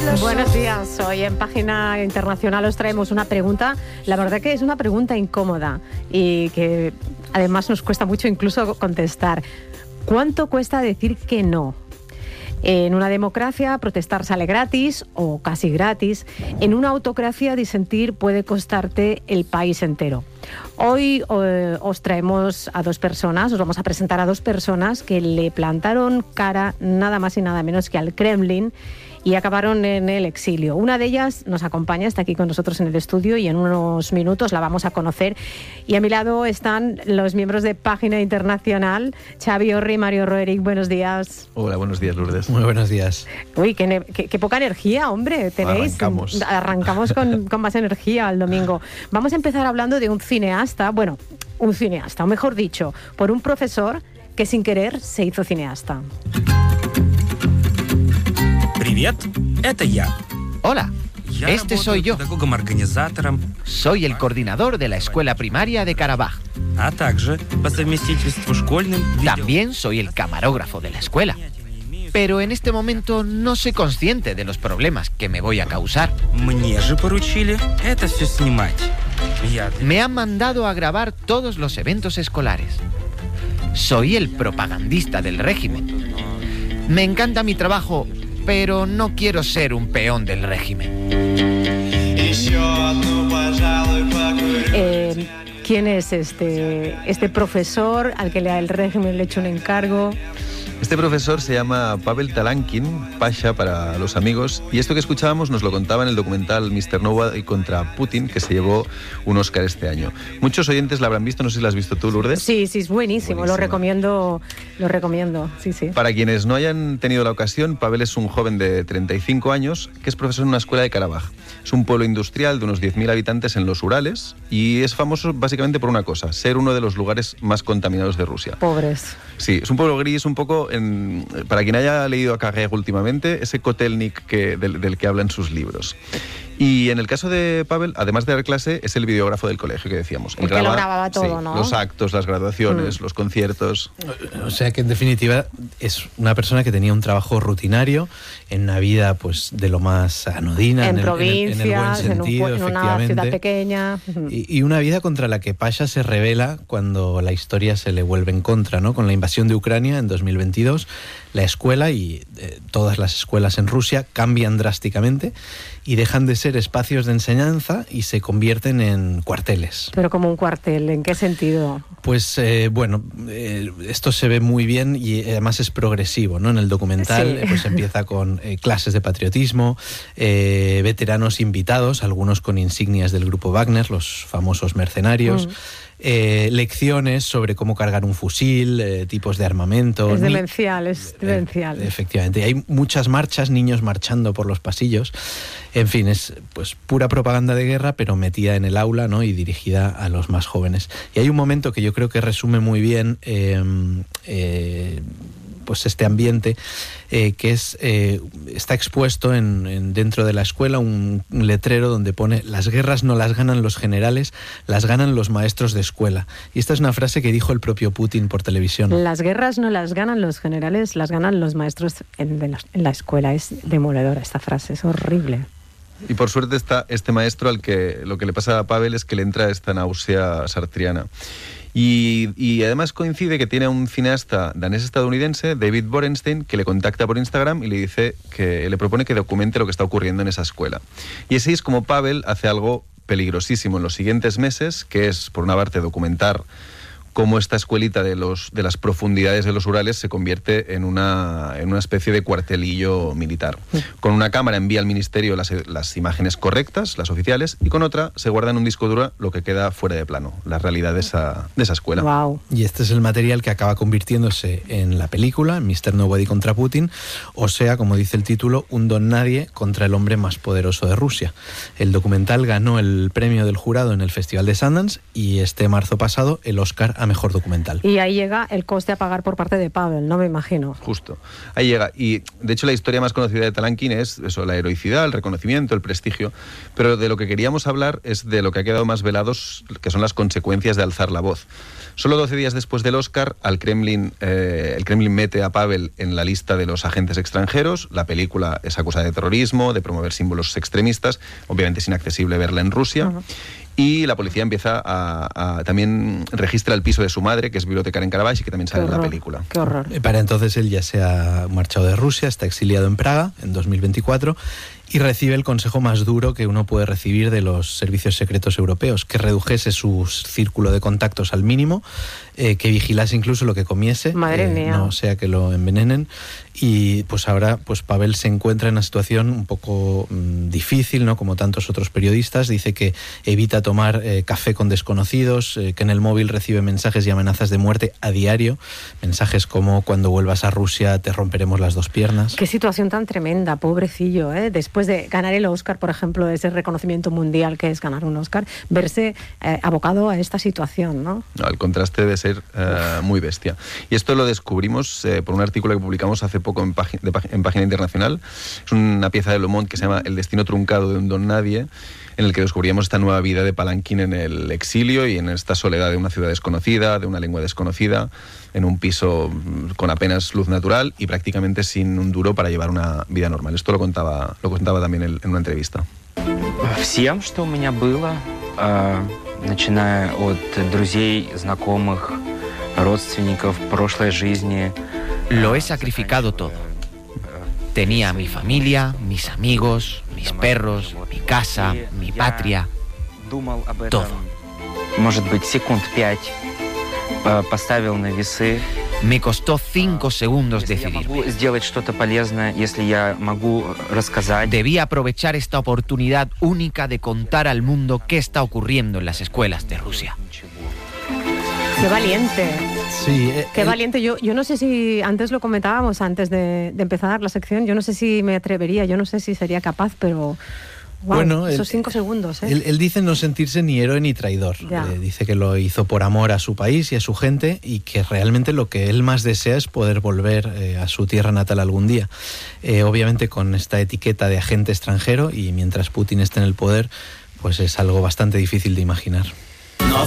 Buenos días, hoy en Página Internacional os traemos una pregunta, la verdad que es una pregunta incómoda y que además nos cuesta mucho incluso contestar. ¿Cuánto cuesta decir que no? En una democracia protestar sale gratis o casi gratis. En una autocracia disentir puede costarte el país entero. Hoy os traemos a dos personas, os vamos a presentar a dos personas que le plantaron cara nada más y nada menos que al Kremlin y acabaron en el exilio. Una de ellas nos acompaña, está aquí con nosotros en el estudio y en unos minutos la vamos a conocer. Y a mi lado están los miembros de Página Internacional, Xavi Orri y Mario Roerich. Buenos días. Hola, buenos días, Lourdes. Muy buenos días. Uy, qué poca energía, hombre, tenéis. Arrancamos con más energía el domingo. Vamos a empezar hablando de un cineasta, o mejor dicho, por un profesor que sin querer se hizo cineasta. Hola, este soy yo. Soy el coordinador de la escuela primaria de Karabaj. También soy el camarógrafo de la escuela. Pero en este momento no soy consciente de los problemas que me voy a causar. Me han mandado a grabar todos los eventos escolares. Soy el propagandista del régimen. Me encanta mi trabajo, pero no quiero ser un peón del régimen. ¿Quién es este profesor al que el régimen le ha hecho un encargo? Este profesor se llama Pavel Talankin, Pasha para los amigos, y esto que escuchábamos nos lo contaba en el documental Mr. Nobody contra Putin, que se llevó un Oscar este año. Muchos oyentes la habrán visto, no sé si la has visto tú, Lourdes. Sí, es buenísimo. Lo recomiendo, sí. Para quienes no hayan tenido la ocasión, Pavel es un joven de 35 años que es profesor en una escuela de Karabaj. Es un pueblo industrial de unos 10.000 habitantes en los Urales y es famoso básicamente por una cosa, ser uno de los lugares más contaminados de Rusia. Pobres. Sí, es un pueblo gris, un poco, para quien haya leído a Carrère últimamente, ese Kotelnik del que habla en sus libros. Y en el caso de Pavel, además de dar clase, es el videógrafo del colegio que decíamos. El que lo grababa todo, sí, ¿no? Los actos, las graduaciones, los conciertos. O sea que en definitiva es una persona que tenía un trabajo rutinario en una vida pues de lo más anodina, en provincias, en el buen sentido, en una ciudad pequeña. Y una vida contra la que Pasha se revela cuando la historia se le vuelve en contra, ¿no? Con la invasión de Ucrania en 2022, la escuela y todas las escuelas en Rusia cambian drásticamente y dejan de ser espacios de enseñanza y se convierten en cuarteles. Pero como un cuartel, ¿en qué sentido? Pues esto se ve muy bien y además es progresivo, ¿no? En el documental pues empieza con clases de patriotismo, veteranos invitados, algunos con insignias del grupo Wagner, los famosos mercenarios. Lecciones sobre cómo cargar un fusil, tipos de armamento. Es demencial. Efectivamente. Hay muchas marchas, niños marchando por los pasillos. En fin, es pues pura propaganda de guerra, pero metida en el aula, ¿no? Y dirigida a los más jóvenes. Y hay un momento que yo creo que resume muy bien pues este ambiente que está expuesto dentro de la escuela un letrero donde pone: las guerras no las ganan los generales, las ganan los maestros de escuela. Y esta es una frase que dijo el propio Putin por televisión. Las guerras no las ganan los generales, las ganan los maestros en la escuela. Es demoledora esta frase, es horrible. Y por suerte está este maestro al que lo que le pasa a Pavel es que le entra esta náusea sartriana. Y además coincide que tiene a un cineasta danés-estadounidense, David Borenstein, que le contacta por Instagram y le dice que le propone que documente lo que está ocurriendo en esa escuela. Y así es como Pavel hace algo peligrosísimo en los siguientes meses, que es, por una parte, documentar cómo esta escuelita de las profundidades de los Urales se convierte en una especie de cuartelillo militar. Con una cámara envía al ministerio las imágenes correctas, las oficiales, y con otra se guarda en un disco duro lo que queda fuera de plano, la realidad de esa escuela. Wow. Y este es el material que acaba convirtiéndose en la película, Mr. Nobody contra Putin, o sea, como dice el título, un don nadie contra el hombre más poderoso de Rusia. El documental ganó el premio del jurado en el Festival de Sundance y este marzo pasado el Oscar a mejor documental. Y ahí llega el coste a pagar por parte de Pavel, ¿no? Me imagino. Justo. Ahí llega. Y de hecho la historia más conocida de Talankin es eso, la heroicidad, el reconocimiento, el prestigio. Pero de lo que queríamos hablar es de lo que ha quedado más velados, que son las consecuencias de alzar la voz. Solo 12 días después del Oscar, el Kremlin mete a Pavel en la lista de los agentes extranjeros. La película es acusada de terrorismo, de promover símbolos extremistas. Obviamente es inaccesible verla en Rusia. Uh-huh. Y la policía empieza también registra el piso de su madre, que es bibliotecaria en Karabaj y que también sale en la película. ¡Qué horror! Para entonces él ya se ha marchado de Rusia, está exiliado en Praga en 2024 y recibe el consejo más duro que uno puede recibir de los servicios secretos europeos, que redujese su círculo de contactos al mínimo, que vigilase incluso lo que comiese, Madre mía. No sea que lo envenenen. Y pues ahora pues Pavel se encuentra en una situación un poco difícil, ¿no? Como tantos otros periodistas. Dice que evita tomar café con desconocidos, que en el móvil recibe mensajes y amenazas de muerte a diario. Mensajes como: cuando vuelvas a Rusia te romperemos las dos piernas. Qué situación tan tremenda, pobrecillo, ¿eh? Después de ganar el Oscar, por ejemplo, ese reconocimiento mundial que es ganar un Oscar, verse abocado a esta situación, ¿no? No, el contraste debe ser muy bestia. Y esto lo descubrimos por un artículo que publicamos hace poco en Página Internacional. Es una pieza de Le Monde que se llama El destino truncado de un don nadie, en el que descubríamos esta nueva vida de Palankin en el exilio y en esta soledad de una ciudad desconocida, de una lengua desconocida, en un piso con apenas luz natural y prácticamente sin un duro para llevar una vida normal. Esto lo contaba también en una entrevista. Всем, что у меня было, начиная от друзей, знакомых, родственников, прошлой жизни. Lo he sacrificado todo. Tenía mi familia, mis amigos, mis perros, mi casa, mi patria, todo. Может быть, секунд 5 поставил на весы. Me costó 5 segundos decidirme. Сделать что-то полезное, если я могу рассказать. Debí aprovechar esta oportunidad única de contar al mundo qué está ocurriendo en las escuelas de Rusia. ¡Qué valiente! Sí, ¡Qué valiente! Yo no sé si, antes lo comentábamos, antes de empezar la sección, yo no sé si me atrevería, yo no sé si sería capaz, pero... Wow, bueno, esos 5 segundos, ¿eh? Él dice no sentirse ni héroe ni traidor. Dice que lo hizo por amor a su país y a su gente y que realmente lo que él más desea es poder volver a su tierra natal algún día. Obviamente con esta etiqueta de agente extranjero, y mientras Putin esté en el poder, pues es algo bastante difícil de imaginar.